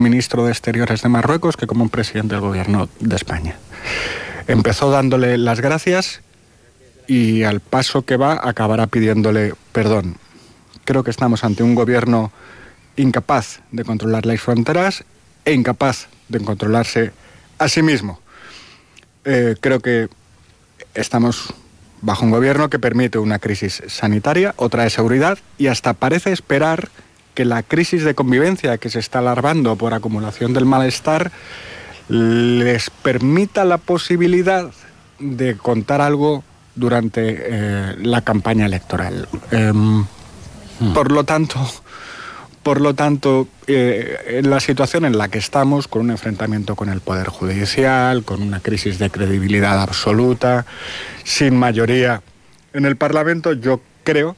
ministro de Exteriores de Marruecos que como un presidente del gobierno de España. Empezó dándole las gracias y al paso que va acabará pidiéndole perdón. Creo que estamos ante un gobierno incapaz de controlar las fronteras e incapaz de controlarse a sí mismo. Creo que estamos bajo un gobierno que permite una crisis sanitaria, otra de seguridad, y hasta parece esperar que la crisis de convivencia que se está alargando por acumulación del malestar les permita la posibilidad de contar algo durante la campaña electoral. Por lo tanto, en la situación en la que estamos, con un enfrentamiento con el Poder Judicial, con una crisis de credibilidad absoluta, sin mayoría en el Parlamento, yo creo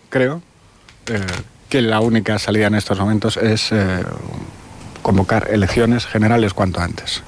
que la única salida en estos momentos es convocar elecciones generales cuanto antes.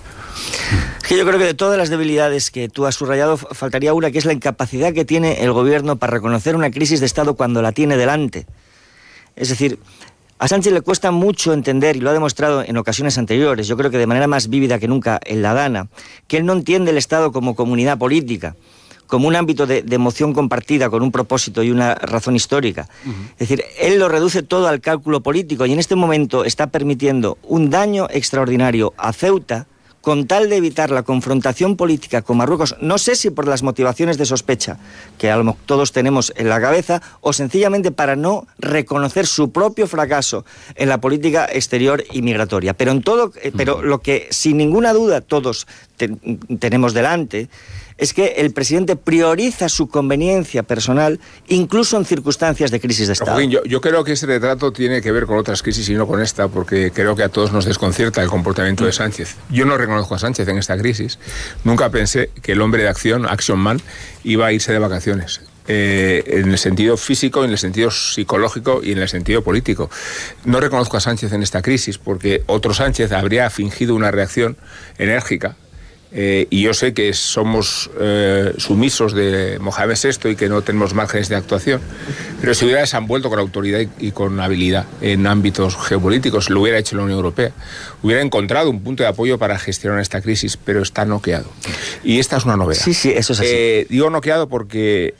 Yo creo que de todas las debilidades que tú has subrayado, faltaría una, que es la incapacidad que tiene el gobierno para reconocer una crisis de Estado cuando la tiene delante. Es decir, a Sánchez le cuesta mucho entender, y lo ha demostrado en ocasiones anteriores, yo creo que de manera más vívida que nunca en la Dana, que él no entiende el Estado como comunidad política, como un ámbito de emoción compartida con un propósito y una razón histórica. Es decir, él lo reduce todo al cálculo político y en este momento está permitiendo un daño extraordinario a Ceuta con tal de evitar la confrontación política con Marruecos, no sé si por las motivaciones de sospecha que todos tenemos en la cabeza, o sencillamente para no reconocer su propio fracaso en la política exterior y migratoria. Pero lo que sin ninguna duda todos tenemos delante es que el presidente prioriza su conveniencia personal incluso en circunstancias de crisis de Estado. Joaquín, yo creo que ese retrato tiene que ver con otras crisis y no con esta, porque creo que a todos nos desconcierta el comportamiento de Sánchez. Yo no reconozco a Sánchez en esta crisis. Nunca pensé que el hombre de acción, Action Man, iba a irse de vacaciones. En el sentido físico, en el sentido psicológico y en el sentido político. No reconozco a Sánchez en esta crisis porque otro Sánchez habría fingido una reacción enérgica. Y yo sé que somos sumisos de Mohamed VI y que no tenemos márgenes de actuación, pero si hubiera desenvuelto con autoridad y con habilidad en ámbitos geopolíticos, lo hubiera hecho la Unión Europea, hubiera encontrado un punto de apoyo para gestionar esta crisis, pero está noqueado. Y esta es una novedad. Sí, eso es así. Digo noqueado porque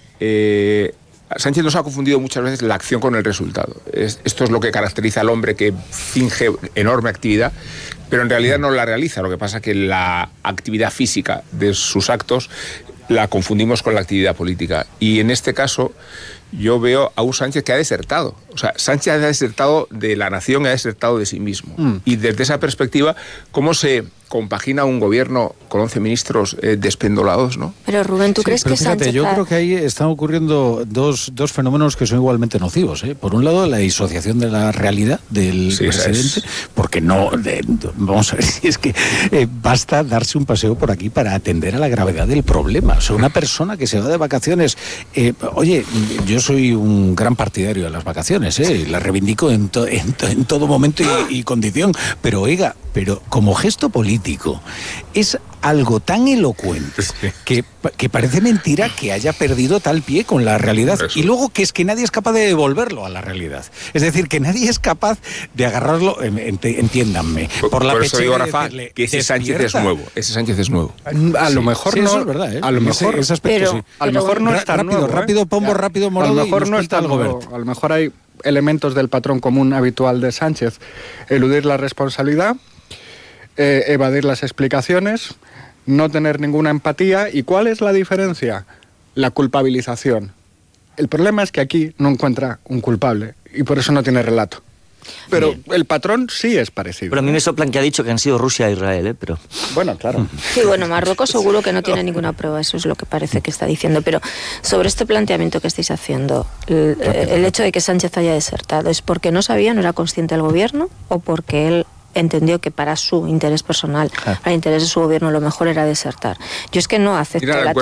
Sánchez nos ha confundido muchas veces la acción con el resultado. Esto es lo que caracteriza al hombre que finge enorme actividad, pero en realidad no la realiza. Lo que pasa es que la actividad física de sus actos la confundimos con la actividad política. Y en este caso yo veo a un Sánchez que ha desertado. O sea, Sánchez ha desertado de la nación, ha desertado de sí mismo. Y desde esa perspectiva, ¿cómo se compagina un gobierno con 11 ministros despendolados, ¿no? Pero Rubén, ¿tú crees que fíjate, Sánchez... Yo creo que ahí están ocurriendo dos fenómenos que son igualmente nocivos. Por un lado, la disociación de la realidad del presidente, porque vamos a ver si es que basta darse un paseo por aquí para atender a la gravedad del problema. O sea, una persona que se va de vacaciones... oye, yo soy un gran partidario de las vacaciones, y las reivindico en todo momento y condición, pero oiga, como gesto político es algo tan elocuente que parece mentira que haya perdido tal pie con la realidad. Y luego que es que nadie es capaz de devolverlo a la realidad. Es decir, que nadie es capaz de agarrarlo, entiéndanme, por la por eso digo, Rafa, decirle, que ese Sánchez es nuevo. Ese Sánchez es nuevo. A lo mejor sí, no. Eso es verdad, A lo mejor, ese aspecto, sí. A lo mejor no está nuevo. Rápido, Pombo, rápido, Morado. A lo mejor no está nuevo. A lo mejor hay elementos del patrón común habitual de Sánchez. Eludir la responsabilidad, evadir las explicaciones, no tener ninguna empatía. ¿Y cuál es la diferencia? La culpabilización. El problema es que aquí no encuentra un culpable y por eso no tiene relato. Pero el patrón sí es parecido. Pero a mí me soplan que ha dicho que han sido Rusia e Israel, pero... Bueno, claro. Sí, Marruecos seguro que no tiene ninguna prueba, eso es lo que parece que está diciendo. Pero sobre este planteamiento que estáis haciendo, el hecho de que Sánchez haya desertado, ¿es porque no sabía, no era consciente del gobierno o porque él entendió que para su interés personal, para el interés de su gobierno, lo mejor era desertar? Yo es que no acepto la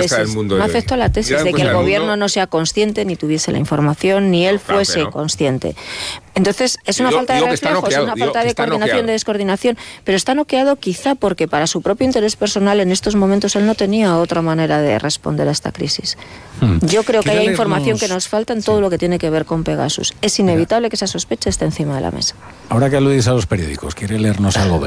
tesis, de que el gobierno no sea consciente, ni tuviese la información, ni él fuese consciente. Entonces, es una falta de reflejos, es una falta de coordinación, de descoordinación, pero está noqueado quizá porque para su propio interés personal en estos momentos él no tenía otra manera de responder a esta crisis. Yo creo que hay información que nos falta en todo lo que tiene que ver con Pegasus. Es inevitable que esa sospecha esté encima de la mesa. Ahora que aludís a los periódicos, ¿quiere leernos algo?